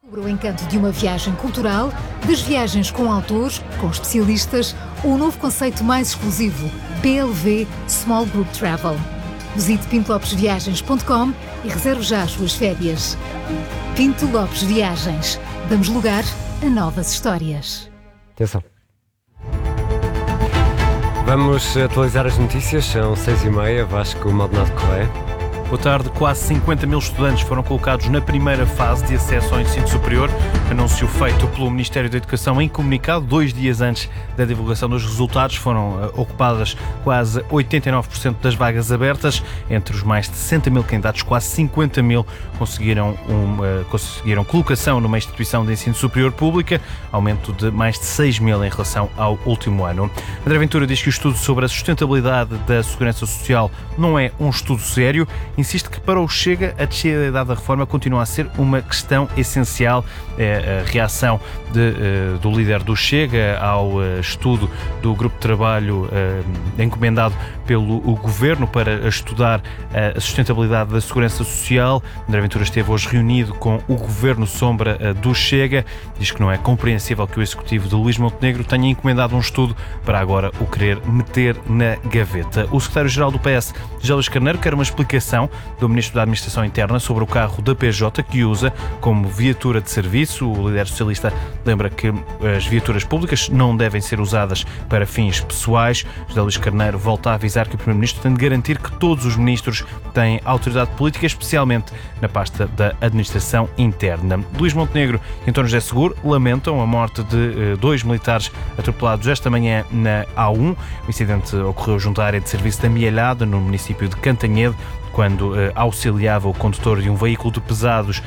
O encanto de uma viagem cultural, das viagens com autores, com especialistas, ou um novo conceito mais exclusivo, BLV Small Group Travel. Visite pintolopesviagens.com e reserve já as suas férias. Pinto Lopes Viagens. Damos lugar a novas histórias. Atenção. Vamos atualizar as notícias, são 6h30, Vasco Maldonado Correia. Boa tarde. Quase 50 mil estudantes foram colocados na primeira fase de acesso ao ensino superior. Anúncio feito pelo Ministério da Educação em comunicado. 2 dias antes da divulgação dos resultados foram ocupadas quase 89% das vagas abertas. Entre os mais de 60 mil candidatos, quase 50 mil conseguiram colocação numa instituição de ensino superior pública, aumento de mais de 6 mil em relação ao último ano. André Ventura diz que o estudo sobre a sustentabilidade da segurança social não é um estudo sério. Insiste que para o Chega a descida da idade da reforma continua a ser uma questão essencial. É a reação do líder do Chega ao estudo do grupo de trabalho encomendado pelo Governo para estudar a sustentabilidade da segurança social. André Ventura esteve hoje reunido com o Governo Sombra do Chega. Diz que não é compreensível que o Executivo de Luís Montenegro tenha encomendado um estudo para agora o querer meter na gaveta. O secretário-geral do PS, José Luís Carneiro, quer uma explicação do Ministro da Administração Interna sobre o carro da PJ que usa como viatura de serviço. O líder socialista lembra que as viaturas públicas não devem ser usadas para fins pessoais. José Luís Carneiro volta a avisar que o Primeiro-Ministro tem de garantir que todos os ministros têm autoridade política, especialmente na pasta da Administração Interna. Luís Montenegro e António José Seguro lamentam a morte de 2 militares atropelados esta manhã na A1. O incidente ocorreu junto à área de serviço da Mielhada, no município de Cantanhede, quando auxiliava o condutor de um veículo de pesados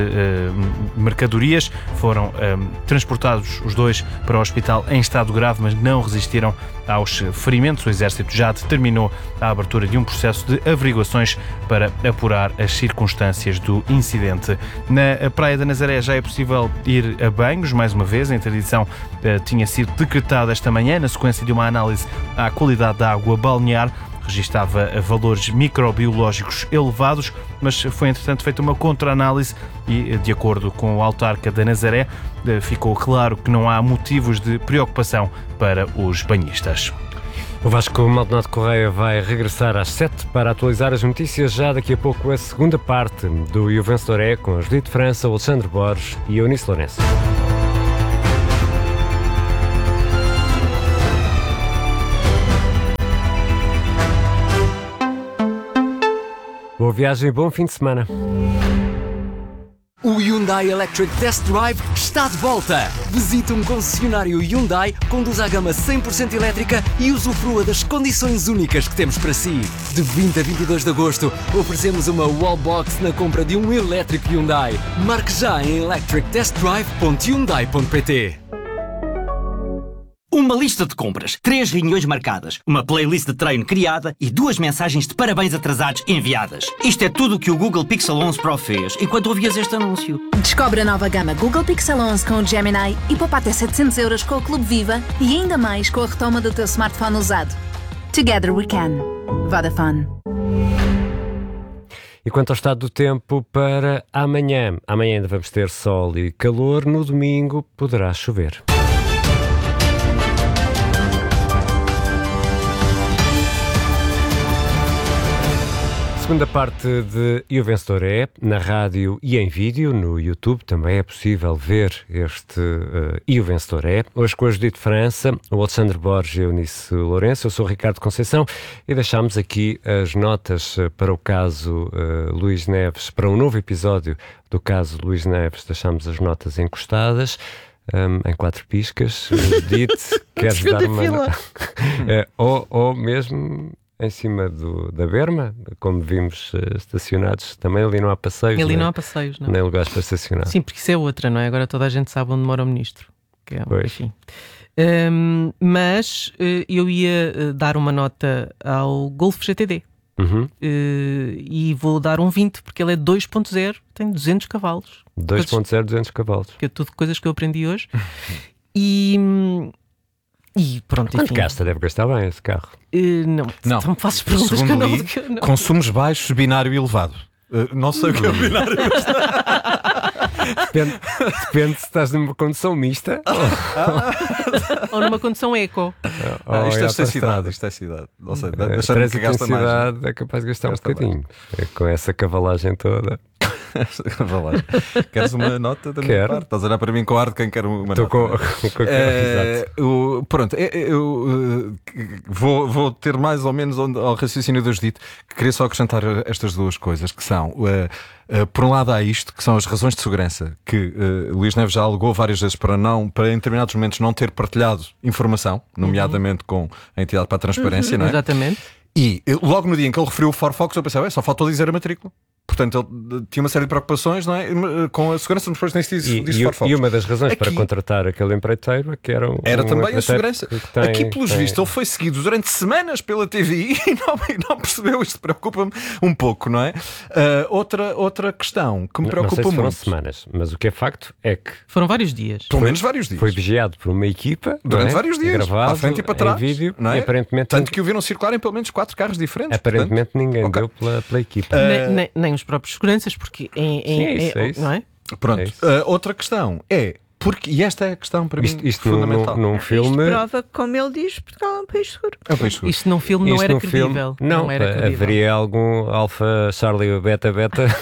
de mercadorias. Foram transportados os dois para o hospital em estado grave, mas não resistiram aos ferimentos. O Exército já determinou a abertura de um processo de averiguações para apurar as circunstâncias do incidente. Na Praia da Nazaré já é possível ir a banhos, mais uma vez. A interdição tinha sido decretada esta manhã, na sequência de uma análise à qualidade da água balnear. Registava valores microbiológicos elevados, mas foi entretanto feita uma contra-análise e, de acordo com o autarca da Nazaré, ficou claro que não há motivos de preocupação para os banhistas. O Vasco Maldonado Correia vai regressar às 7 para atualizar as notícias. Já daqui a pouco a segunda parte do E o Vencedor é, com a Judite França, o Alexandre Borges e a Eunice Lourenço. Boa viagem e bom fim de semana. O Hyundai Electric Test Drive está de volta. Visite um concessionário Hyundai, conduza a gama 100% elétrica e usufrua das condições únicas que temos para si. De 20 a 22 de agosto, oferecemos uma wallbox na compra de um elétrico Hyundai. Marque já em electrictestdrive.hyundai.pt. Uma lista de compras, 3 reuniões marcadas, uma playlist de treino criada e 2 mensagens de parabéns atrasados enviadas. Isto é tudo o que o Google Pixel 11 Pro fez enquanto ouvias este anúncio. Descobre a nova gama Google Pixel 11 com o Gemini e poupa até 700 € com o Clube Viva e ainda mais com a retoma do teu smartphone usado. Together we can. Vodafone. E quanto ao estado do tempo para amanhã? Amanhã ainda vamos ter sol e calor, no domingo poderá chover. Segunda parte de E o Vencedor é, na rádio e em vídeo, no YouTube, também é possível ver este E o Vencedor é. Hoje com a Judite França, o Alexandre Borges e a Eunice Lourenço. Eu sou o Ricardo Conceição e deixámos aqui as notas para o caso Luís Neves, para um novo episódio do caso Luís Neves. Deixámos as notas encostadas. Em 4 piscas. Judite, queres dar uma... ou mesmo... em cima da berma, como vimos estacionados, também ali não há passeios. Ali não há passeios, não. Nem lugares para estacionar. Sim, porque isso é outra, não é? Agora toda a gente sabe onde mora o ministro. Que é, enfim. Mas eu ia dar uma nota ao Golf GTD. E vou dar um 20, porque ele é 2.0, tem 200 cavalos. 2.0, 200 cavalos. Que é tudo coisas que eu aprendi hoje. E pronto, quanto gasta? Deve gastar bem esse carro. Não. Então me fazes perguntas que eu não... Consumos baixos, binário elevado. Não sei o que é o binário. Depende se estás numa condução mista Ou numa condição eco. Isto é cidade. Ou seja, deixando que gasta mais. Cidade é capaz de gastar um bocadinho. Com essa cavalagem toda. Queres uma nota da minha parte? Estás a olhar para mim com ar de quem quer uma nota. Pronto, eu vou ter mais ou menos ao raciocínio da Judite, que queria só acrescentar estas duas coisas, que são, por um lado há isto, que são as razões de segurança, que Luís Neves já alegou várias vezes para em determinados momentos não ter partilhado informação, nomeadamente com a entidade para a transparência, não é? Exatamente. E logo no dia em que ele referiu o Firefox, eu pensei, só faltou dizer a matrícula. Portanto, ele tinha uma série de preocupações, não é? Com a segurança, mas depois nem se diz Firefox. E uma das razões para contratar aquele empreiteiro é que era também a segurança. Aqui, pelos vistos, ele foi seguido durante semanas pela TVI e não percebeu. Isto preocupa-me um pouco, não é? Outra questão que me preocupa não sei se muito. Foram semanas, mas o que é facto é que foram vários dias. Pelo menos vários dias. Foi vigiado por uma equipa durante vários dias, gravado, à frente e para trás, em vídeo, não é? E aparentemente tanto que o viram circular em pelo menos 4 carros diferentes. Aparentemente ninguém deu pela equipa. Nem os próprios seguranças, porque é isso. Não é? Pronto. É isso. Outra questão é, e esta é a questão para mim fundamental. Num filme. Isto prova que, como ele diz, Portugal é um país seguro. É um país seguro. Isto num filme não era credível. Não era credível. Haveria algum Alfa, Charlie ou Beta.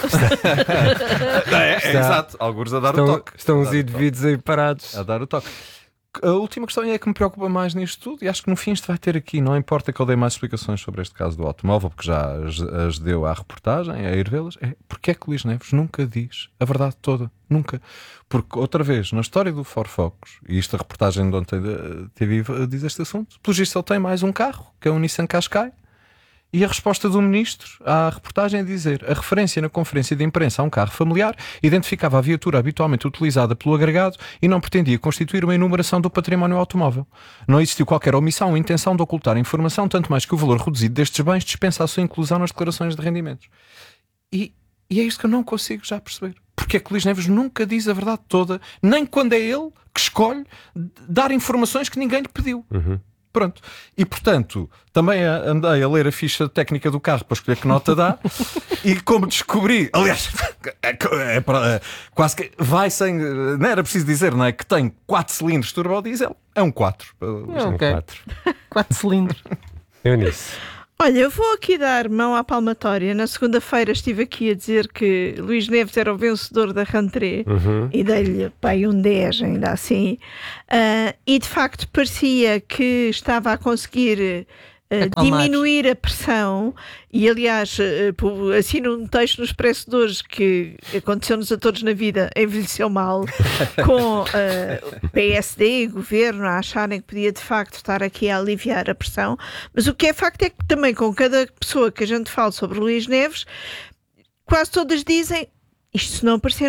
Exato, alguns a dar o toque. Estão os indivíduos aí parados. A dar o toque. A última questão é que me preocupa mais nisto tudo, e acho que no fim isto vai ter aqui, não importa que eu dê mais explicações sobre este caso do automóvel, porque já as deu à reportagem, a ir vê-las, porque é que Luís Neves nunca diz a verdade toda, nunca. Porque outra vez, na história do Firefox, e isto a reportagem de ontem da TV diz este assunto, pelo visto ele tem mais um carro, que é um Nissan Qashqai. E a resposta do ministro à reportagem é dizer: a referência na conferência de imprensa a um carro familiar identificava a viatura habitualmente utilizada pelo agregado e não pretendia constituir uma enumeração do património automóvel. Não existiu qualquer omissão ou intenção de ocultar a informação, tanto mais que o valor reduzido destes bens dispensa a sua inclusão nas declarações de rendimentos. E é isto que eu não consigo já perceber. Porque é que Luís Neves nunca diz a verdade toda, nem quando é ele que escolhe dar informações que ninguém lhe pediu. Pronto. E, portanto, também andei a ler a ficha técnica do carro para escolher que nota dá e como descobri, aliás, quase que vai sem, não era preciso dizer, não é? Que tem 4 cilindros turbodiesel, é um 4. Okay. 4 cilindros. Eu nisso. Olha, eu vou aqui dar mão à palmatória. Na segunda-feira estive aqui a dizer que Luís Neves era o vencedor da rentrée e dei-lhe um 10, ainda assim. E de facto parecia que estava a conseguir diminuir a pressão. E aliás, assino um texto no Expresso de hoje que aconteceu-nos a todos na vida, envelheceu mal, com PSD e governo a acharem que podia de facto estar aqui a aliviar a pressão. Mas o que é facto é que também com cada pessoa que a gente fala sobre Luís Neves, quase todas dizem: isto se não aparecer